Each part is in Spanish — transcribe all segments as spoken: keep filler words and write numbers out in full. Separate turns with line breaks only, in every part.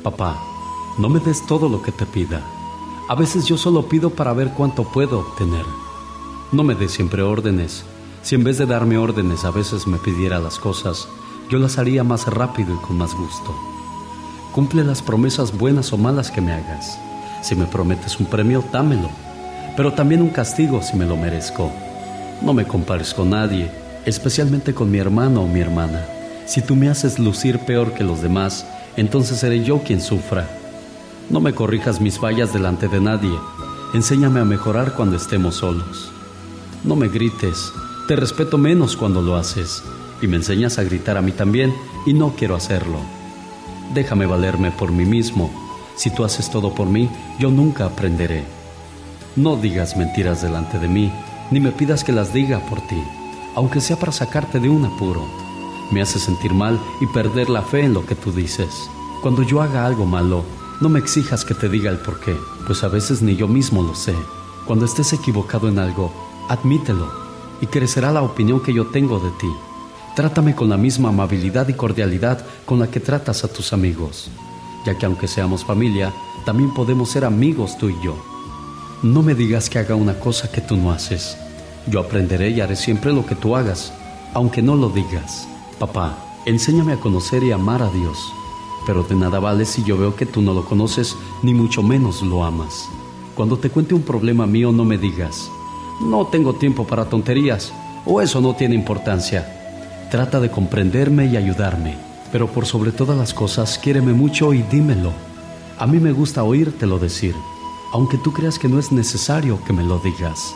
Papá, no me des todo lo que te pida. A veces yo solo pido para ver cuánto puedo obtener. No me des siempre órdenes. Si en vez de darme órdenes a veces me pidiera las cosas, yo las haría más rápido y con más gusto. Cumple las promesas buenas o malas que me hagas. Si me prometes un premio, dámelo, pero también un castigo si me lo merezco. No me compares con nadie, especialmente con mi hermano o mi hermana. Si tú me haces lucir peor que los demás, entonces seré yo quien sufra. No me corrijas mis fallas delante de nadie. Enséñame a mejorar cuando estemos solos. No me grites, te respeto menos cuando lo haces, y me enseñas a gritar a mí también, y no quiero hacerlo. Déjame valerme por mí mismo. Si tú haces todo por mí, yo nunca aprenderé. No digas mentiras delante de mí, ni me pidas que las diga por ti, aunque sea para sacarte de un apuro. Me hace sentir mal y perder la fe en lo que tú dices. Cuando yo haga algo malo, no me exijas que te diga el por qué, pues a veces ni yo mismo lo sé. Cuando estés equivocado en algo, admítelo, y crecerá la opinión que yo tengo de ti. Trátame con la misma amabilidad y cordialidad con la que tratas a tus amigos, ya que aunque seamos familia, también podemos ser amigos tú y yo. No me digas que haga una cosa que tú no haces. Yo aprenderé y haré siempre lo que tú hagas, aunque no lo digas. Papá, enséñame a conocer y amar a Dios, pero de nada vale si yo veo que tú no lo conoces, ni mucho menos lo amas. Cuando te cuente un problema mío, no me digas, no tengo tiempo para tonterías, o eso no tiene importancia. Trata de comprenderme y ayudarme, pero por sobre todas las cosas, quiéreme mucho y dímelo. A mí me gusta oírtelo decir, aunque tú creas que no es necesario que me lo digas.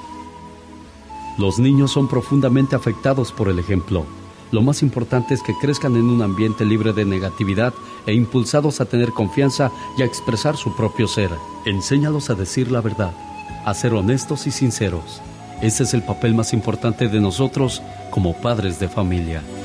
Los niños son profundamente afectados por el ejemplo. Lo más importante es que crezcan en un ambiente libre de negatividad e impulsados a tener confianza y a expresar su propio ser. Enséñalos a decir la verdad, a ser honestos y sinceros. Ese es el papel más importante de nosotros como padres de familia.